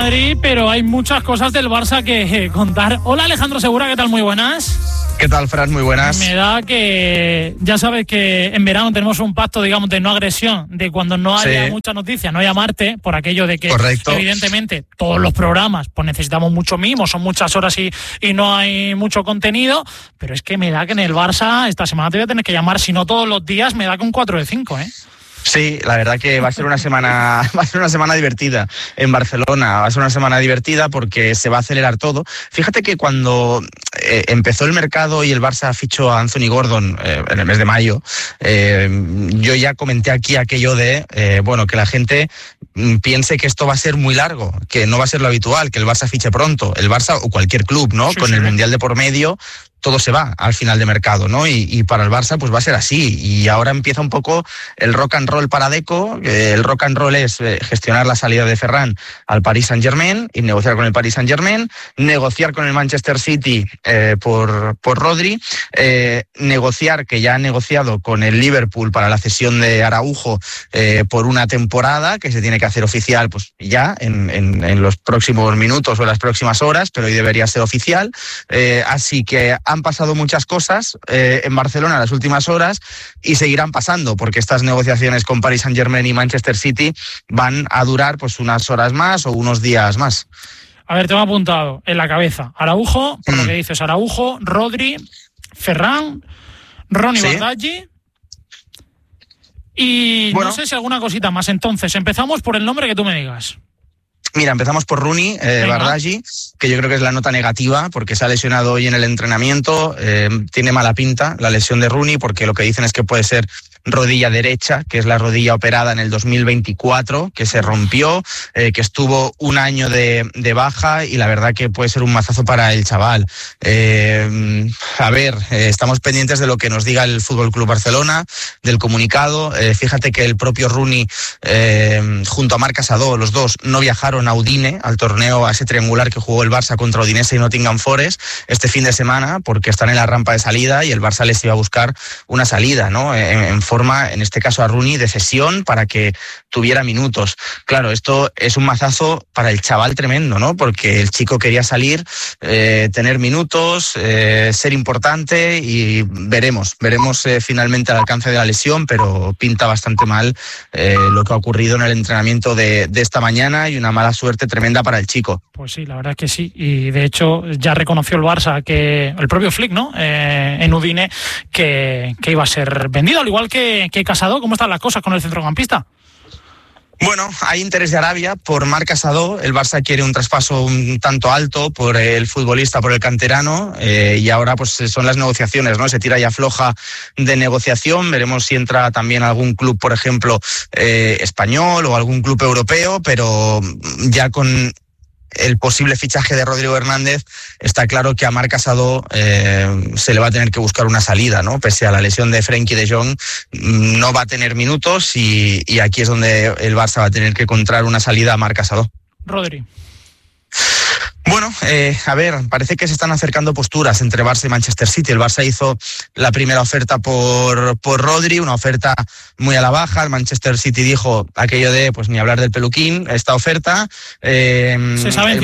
Madrid, pero hay muchas cosas del Barça que contar. Hola Alejandro Segura, ¿qué tal? Muy buenas. ¿Qué tal, Fran? Muy buenas. Me da que ya sabes que en verano tenemos un pacto, digamos, de no agresión, de cuando no haya mucha noticia, no llamarte, por aquello de que evidentemente todos los programas pues necesitamos mucho mimo, son muchas horas y no hay mucho contenido, pero es que me da que en el Barça esta semana te voy a tener que llamar, si no todos los días, me da que un 4 de 5, ¿eh? Sí, la verdad que va a ser una semana divertida en Barcelona. Va a ser una semana divertida porque se va a acelerar todo. Fíjate que cuando empezó el mercado y el Barça fichó a Anthony Gordon en el mes de mayo, yo ya comenté aquí aquello de que la gente piense que esto va a ser muy largo, que no va a ser lo habitual, que el Barça fiche pronto. El Barça o cualquier club, ¿no? Sí, con el Mundial de por medio, todo se va al final de mercado, ¿no? Y para el Barça pues va a ser así. Y ahora empieza un poco el rock and roll para Deco. El rock and roll es gestionar la salida de Ferran al Paris Saint-Germain y negociar con el Paris Saint-Germain, negociar con el Manchester City por Rodri, negociar, que ya ha negociado con el Liverpool para la cesión de Araujo por una temporada que se tiene que hacer oficial pues ya en los próximos minutos o en las próximas horas, pero hoy debería ser oficial. Así que han pasado muchas cosas en Barcelona en las últimas horas y seguirán pasando porque estas negociaciones con Paris Saint-Germain y Manchester City van a durar pues unas horas más o unos días más. A ver, te me he apuntado en la cabeza Araujo, por lo que dices, Araujo, Rodri, Ferran, Ronny Bardghji y no sé si alguna cosita más. Entonces, empezamos por el nombre que tú me digas. Mira, empezamos por Ronny Bardghji, que yo creo que es la nota negativa porque se ha lesionado hoy en el entrenamiento. Tiene mala pinta la lesión de Ronny porque lo que dicen es que puede ser rodilla derecha, que es la rodilla operada en el 2024, que se rompió, que estuvo un año de baja y la verdad que puede ser un mazazo para el chaval. Estamos pendientes de lo que nos diga el Fútbol Club Barcelona, del comunicado. Fíjate que el propio Ronny, junto a Marc Casado, los dos no viajaron a Udine, al torneo, a ese triangular que jugó el Barça contra Udinese y Nottingham Forest este fin de semana, porque están en la rampa de salida y el Barça les iba a buscar una salida, ¿no? En forma, en este caso a Ronny, de cesión para que tuviera minutos. Claro, esto es un mazazo para el chaval tremendo, ¿no? Porque el chico quería salir, tener minutos, ser importante y veremos finalmente el alcance de la lesión, pero pinta bastante mal lo que ha ocurrido en el entrenamiento de esta mañana y una mala suerte tremenda para el chico. Pues sí, la verdad es que sí, y de hecho ya reconoció el Barça que el propio Flick, ¿no? En Udine que iba a ser vendido, al igual que Casado. ¿Cómo están las cosas con el centrocampista? Bueno, hay interés de Arabia por Marc Casado. El Barça quiere un traspaso un tanto alto por el futbolista, por el canterano, y ahora pues son las negociaciones, ¿no? Se tira y afloja de negociación. Veremos si entra también algún club, por ejemplo, español o algún club europeo, pero ya con el posible fichaje de Rodrigo Hernández está claro que a Marc Casado se le va a tener que buscar una salida, ¿no? Pese a la lesión de Frenkie de Jong, no va a tener minutos y aquí es donde el Barça va a tener que encontrar una salida a Marc Casado. Rodri. Bueno, parece que se están acercando posturas entre Barça y Manchester City. El Barça hizo la primera oferta por Rodri, una oferta muy a la baja. El Manchester City dijo aquello de, pues ni hablar del peluquín, esta oferta. ¿Se saben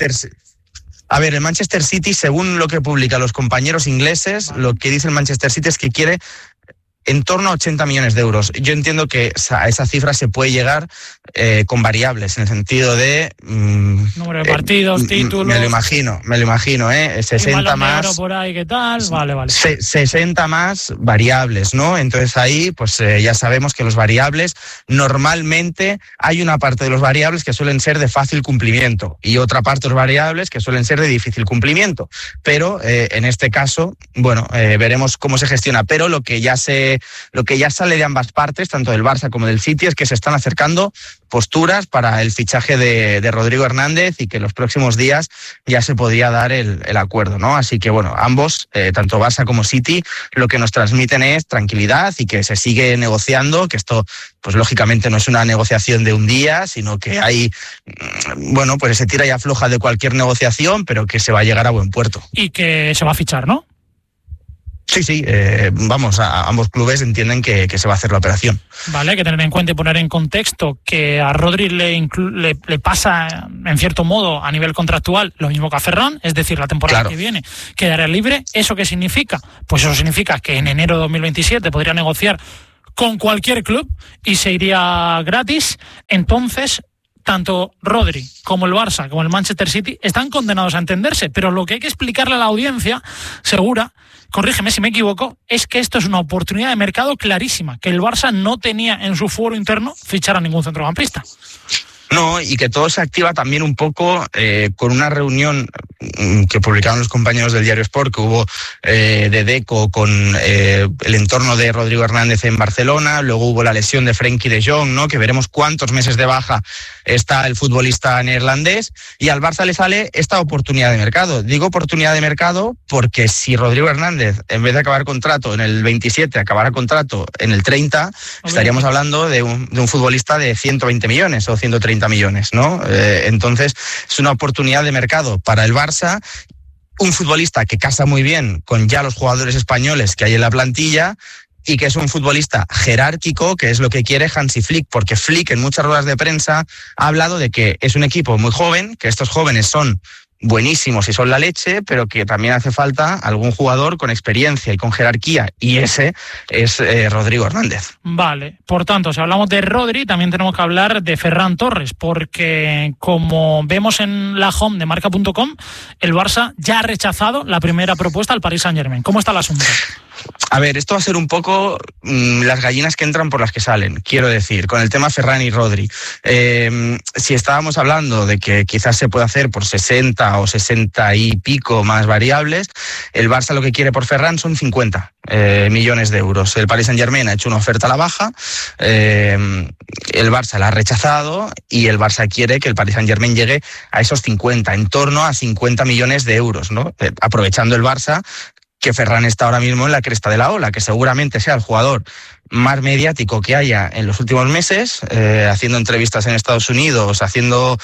el Manchester City, según lo que publican los compañeros ingleses, lo que dice el Manchester City es que quiere en torno a 80 millones de euros. Yo entiendo que a esa cifra se puede llegar con variables, en el sentido de número de partidos, títulos. Me lo imagino, 60 más. Por ahí, ¿qué tal? Vale. 60 más variables, ¿no? Entonces ahí, pues ya sabemos que los variables, normalmente hay una parte de los variables que suelen ser de fácil cumplimiento y otra parte de los variables que suelen ser de difícil cumplimiento. Pero en este caso, veremos cómo se gestiona. Pero lo que ya sale de ambas partes, tanto del Barça como del City, es que se están acercando posturas para el fichaje de Rodrigo Hernández y que en los próximos días ya se podría dar el acuerdo, ¿no? Así que ambos, tanto Barça como City, lo que nos transmiten es tranquilidad y que se sigue negociando, que esto pues lógicamente no es una negociación de un día, sino que hay pues ese tira y afloja de cualquier negociación, pero que se va a llegar a buen puerto. Y que se va a fichar, ¿no? Sí, vamos, ambos clubes entienden que se va a hacer la operación. Vale, hay que tener en cuenta y poner en contexto que a Rodri le pasa, en cierto modo, a nivel contractual, lo mismo que a Ferran, es decir, la temporada que viene quedará libre. ¿Eso qué significa? Pues eso significa que en enero de 2027 podría negociar con cualquier club y se iría gratis. Entonces, tanto Rodri como el Barça, como el Manchester City, están condenados a entenderse, pero lo que hay que explicarle a la audiencia, segura, corrígeme si me equivoco, es que esto es una oportunidad de mercado clarísima, que el Barça no tenía en su fuero interno fichar a ningún centrocampista. No, y que todo se activa también un poco con una reunión que publicaron los compañeros del Diario Sport, que hubo de Deco con el entorno de Rodrigo Hernández en Barcelona, luego hubo la lesión de Frenkie de Jong, ¿no? Que veremos cuántos meses de baja está el futbolista neerlandés, y al Barça le sale esta oportunidad de mercado. Digo oportunidad de mercado porque si Rodrigo Hernández, en vez de acabar contrato en el 27, acabara contrato en el 30, estaríamos hablando de un futbolista de 120 millones o 130 millones, ¿no? Entonces es una oportunidad de mercado para el Barça, un futbolista que casa muy bien con ya los jugadores españoles que hay en la plantilla y que es un futbolista jerárquico, que es lo que quiere Hansi Flick, porque Flick en muchas ruedas de prensa ha hablado de que es un equipo muy joven, que estos jóvenes son buenísimos y son la leche, pero que también hace falta algún jugador con experiencia y con jerarquía, y ese es Rodrigo Hernández. Vale, por tanto, si hablamos de Rodri, también tenemos que hablar de Ferran Torres, porque como vemos en la home de marca.com, el Barça ya ha rechazado la primera propuesta al Paris Saint-Germain. ¿Cómo está el asunto? A ver, esto va a ser un poco las gallinas que entran por las que salen, quiero decir, con el tema Ferran y Rodri. Si estábamos hablando de que quizás se puede hacer por 60 o 60 y pico más variables, el Barça lo que quiere por Ferran son 50 millones de euros. El Paris Saint-Germain ha hecho una oferta a la baja, el Barça la ha rechazado y el Barça quiere que el Paris Saint-Germain llegue a esos 50, en torno a 50 millones de euros, ¿no? Aprovechando el Barça que Ferran está ahora mismo en la cresta de la ola, que seguramente sea el jugador más mediático que haya en los últimos meses, haciendo entrevistas en Estados Unidos, haciendo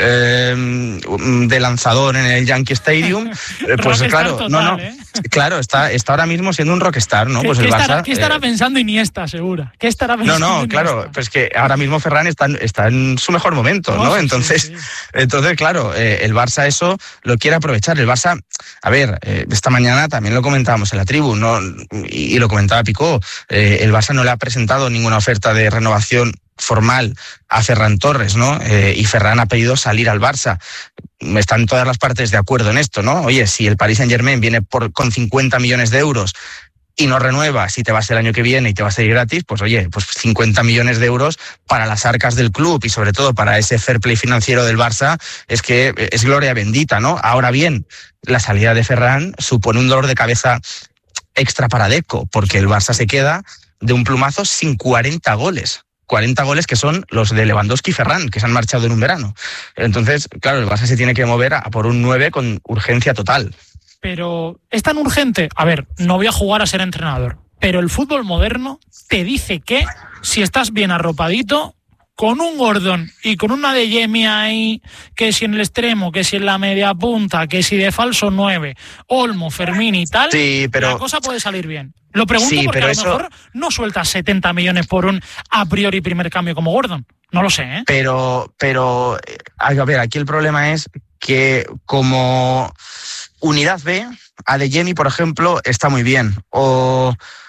de lanzador en el Yankee Stadium, pues claro, total, claro, está ahora mismo siendo un rockstar, ¿no? Pues el Barça, ¿qué estará pensando Iniesta, segura? ¿Qué estará pensando Iniesta? Claro, pues que ahora mismo Ferran está en su mejor momento, ¿no? Entonces, claro, el Barça eso lo quiere aprovechar. El Barça, a ver, esta mañana también lo comentábamos en la tribu, ¿no? Y lo comentaba Picó, el Barça no le ha presentado ninguna oferta de renovación formal a Ferran Torres, ¿no? Y Ferran ha pedido salir al Barça. Están todas las partes de acuerdo en esto, ¿no? Oye, si el Paris Saint-Germain viene con 50 millones de euros y no renueva, si te vas el año que viene y te vas a ir gratis, pues oye, pues 50 millones de euros para las arcas del club y sobre todo para ese fair play financiero del Barça, es que es gloria bendita, ¿no? Ahora bien, la salida de Ferran supone un dolor de cabeza extra para Deco, porque el Barça se queda de un plumazo sin 40 goles. 40 goles que son los de Lewandowski y Ferran, que se han marchado en un verano. Entonces, claro, el Barça se tiene que mover a por un 9 con urgencia total. Pero es tan urgente. A ver, no voy a jugar a ser entrenador, pero el fútbol moderno te dice que si estás bien arropadito, con un Gordon y con una de Jemi ahí, que si en el extremo, que si en la media punta, que si de falso 9, Olmo, Fermín y tal, sí, pero la cosa puede salir bien. Lo pregunto porque a lo mejor no sueltas 70 millones por un a priori primer cambio como Gordon. No lo sé, ¿eh? Pero a ver, aquí el problema es que como unidad B, Adeyemi, por ejemplo, está muy bien. O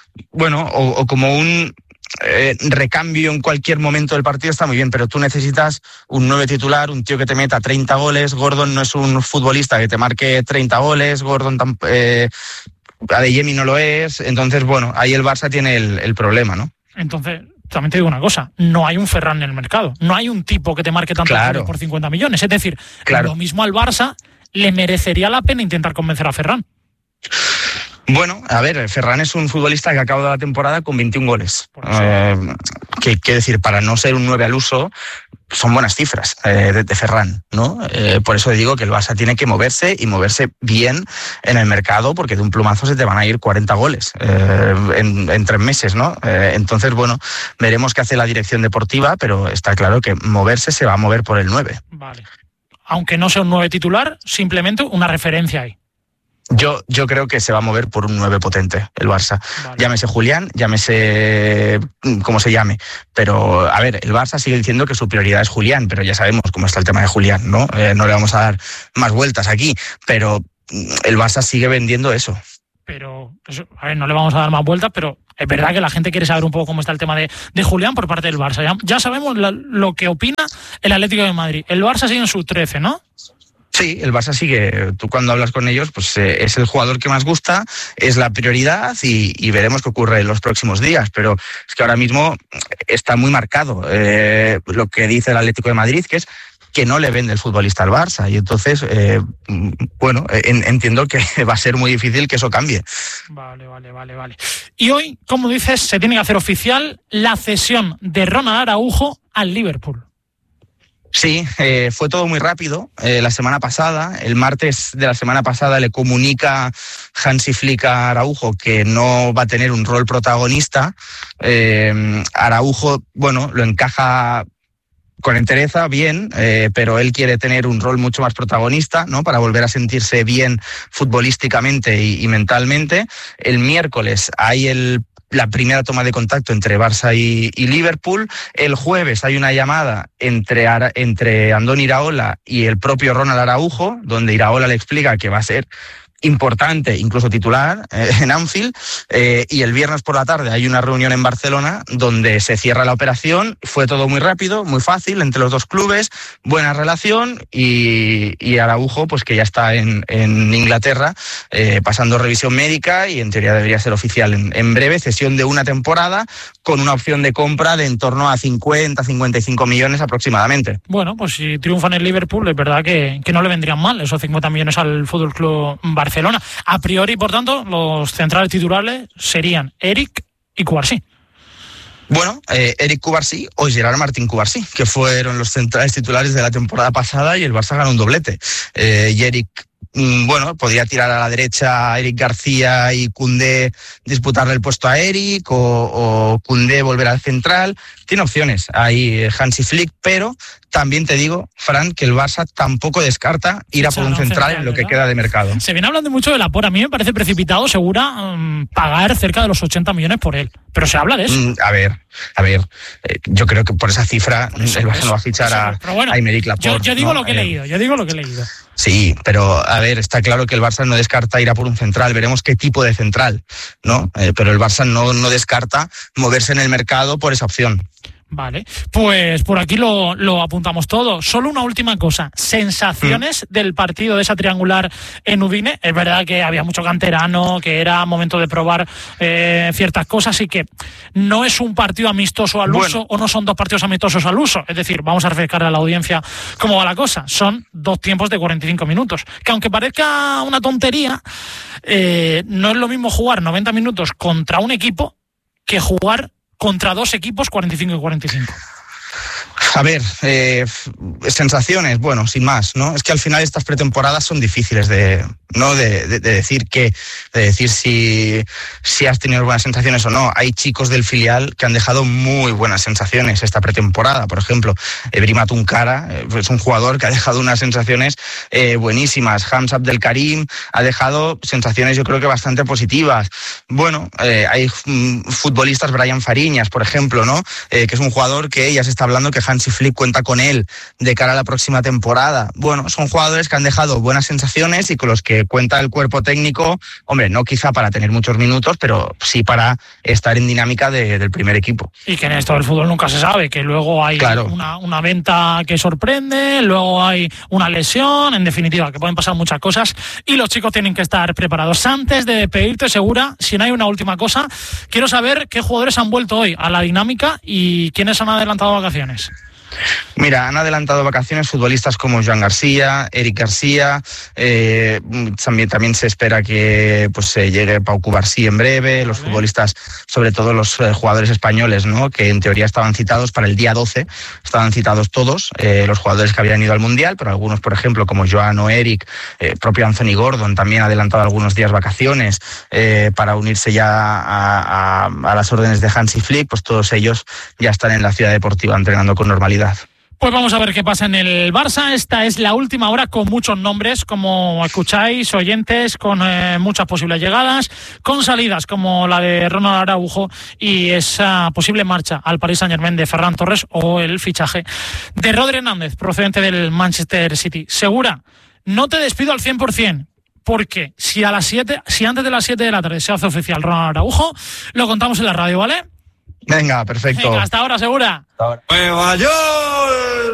como un recambio en cualquier momento del partido está muy bien, pero tú necesitas un 9 titular, un tío que te meta 30 goles. Gordon no es un futbolista que te marque 30 goles, Adeyemi no lo es, entonces bueno, ahí el Barça tiene el problema, ¿no? Entonces, también te digo una cosa, no hay un Ferran en el mercado, no hay un tipo que te marque tantos goles por 50 millones, es decir, lo mismo al Barça le merecería la pena intentar convencer a Ferran. Bueno, a ver, Ferran es un futbolista que acaba la temporada con 21 goles. Que decir, para no ser un 9 al uso, son buenas cifras de Ferran, ¿no? Por eso digo que el Barça tiene que moverse y moverse bien en el mercado, porque de un plumazo se te van a ir 40 goles en 3 meses, ¿no? Entonces, bueno, veremos qué hace la dirección deportiva, pero está claro que moverse se va a mover por el 9. Vale. Aunque no sea un 9 titular, simplemente una referencia ahí. Yo creo que se va a mover por un 9 potente el Barça. Vale. Llámese Julián, llámese como se llame. Pero, a ver, el Barça sigue diciendo que su prioridad es Julián, pero ya sabemos cómo está el tema de Julián, ¿no? No le vamos a dar más vueltas aquí, pero el Barça sigue vendiendo eso. Pero, a ver, no le vamos a dar más vueltas, pero es verdad que la gente quiere saber un poco cómo está el tema de Julián por parte del Barça. Ya sabemos lo que opina el Atlético de Madrid. El Barça sigue en su 13, ¿no? Sí, el Barça sigue, tú cuando hablas con ellos, pues es el jugador que más gusta, es la prioridad y veremos qué ocurre en los próximos días, pero es que ahora mismo está muy marcado lo que dice el Atlético de Madrid, que es que no le vende el futbolista al Barça, y entonces, entiendo que va a ser muy difícil que eso cambie. Vale. Y hoy, como dices, se tiene que hacer oficial la cesión de Ronald Araujo al Liverpool. Sí, fue todo muy rápido. La semana pasada, el martes de la semana pasada, le comunica Hansi Flick a Araujo que no va a tener un rol protagonista. Araujo, lo encaja con entereza, bien, pero él quiere tener un rol mucho más protagonista, ¿no? Para volver a sentirse bien futbolísticamente y mentalmente. El miércoles hay la primera toma de contacto entre Barça y Liverpool. El jueves hay una llamada entre Andoni Iraola y el propio Ronald Araujo, donde Iraola le explica que va a ser importante, incluso titular, en Anfield, y el viernes por la tarde hay una reunión en Barcelona donde se cierra la operación. Fue todo muy rápido, muy fácil entre los dos clubes, buena relación, y Araujo, pues que ya está en Inglaterra, pasando revisión médica, y en teoría debería ser oficial en breve, cesión de una temporada con una opción de compra de en torno a 50-55 millones aproximadamente. Bueno, pues si triunfa en el Liverpool, es verdad que no le vendrían mal esos 50 millones al FC Barcelona. A priori, por tanto, los centrales titulares serían Eric y Cubarsí. Bueno, Eric Cubarsí o Gerard Martín Cubarsí, que fueron los centrales titulares de la temporada pasada, y el Barça ganó un doblete. Y Eric, podría tirar a la derecha a Eric García y Koundé disputarle el puesto a Eric, o Koundé volver al central. Tiene opciones ahí Hansi Flick, pero también te digo, Fran, que el Barça tampoco descarta ir a por un central en lo que queda de mercado. Se viene hablando mucho de Laporte. A mí me parece precipitado, Segura, pagar cerca de los 80 millones por él. Pero se habla de eso. A ver, yo creo que por esa cifra el Barça no va a fichar a Aymeric Laporte. Yo digo lo que he leído. Sí, pero a ver, está claro que el Barça no descarta ir a por un central. Veremos qué tipo de central, ¿no? Pero el Barça no descarta moverse en el mercado por esa opción. Vale, pues por aquí lo apuntamos todo. Solo una última cosa, sensaciones del partido de esa triangular en Udine. Es verdad que había mucho canterano, que era momento de probar ciertas cosas, y que no es un partido amistoso al uso, o no son dos partidos amistosos al uso. Es decir, vamos a refrescar a la audiencia cómo va la cosa. Son 2 tiempos de 45 minutos, que aunque parezca una tontería, no es lo mismo jugar 90 minutos contra un equipo que jugar contra 2 equipos 45 y 45. A ver, sensaciones, sin más, ¿no? Es que al final estas pretemporadas son difíciles de decir si has tenido buenas sensaciones o no. Hay chicos del filial que han dejado muy buenas sensaciones esta pretemporada. Por ejemplo, Brima Tunkara es un jugador que ha dejado unas sensaciones buenísimas. Hamza Abdelkarim ha dejado sensaciones, yo creo que bastante positivas. Hay futbolistas, Brian Fariñas, por ejemplo, ¿no? Que es un jugador que ya se está hablando que Hansi Flick cuenta con él de cara a la próxima temporada. Son jugadores que han dejado buenas sensaciones y con los que cuenta el cuerpo técnico, no quizá para tener muchos minutos, pero sí para estar en dinámica del primer equipo. Y que en esto del fútbol nunca se sabe, que luego hay una venta que sorprende, luego hay una lesión, en definitiva, que pueden pasar muchas cosas, y los chicos tienen que estar preparados. Antes de pedirte, Segura, si no hay una última cosa, quiero saber qué jugadores han vuelto hoy a la dinámica y quiénes han adelantado vacaciones. Mira, han adelantado vacaciones futbolistas como Joan García, Eric García, también se espera que llegue Pau Cubarsí en breve, los futbolistas, sobre todo los jugadores españoles, ¿no? Que en teoría estaban citados para el día 12, estaban citados todos, los jugadores que habían ido al Mundial, pero algunos, por ejemplo, como Joan o Eric, propio Anthony Gordon también ha adelantado algunos días vacaciones para unirse ya a las órdenes de Hansi Flick. Pues todos ellos ya están en la ciudad deportiva entrenando con normalidad. Pues vamos a ver qué pasa en el Barça. Esta es la última hora con muchos nombres, como escucháis, oyentes, con muchas posibles llegadas, con salidas como la de Ronald Araujo y esa posible marcha al Paris Saint-Germain de Ferran Torres o el fichaje de Rodri Hernández, procedente del Manchester City. Segura, no te despido al 100%. Porque si antes de las 7 de la tarde se hace oficial Ronald Araujo, lo contamos en la radio, ¿vale? Venga, perfecto. Venga, hasta ahora, Segura. Hasta ahora. ¡Nueva York!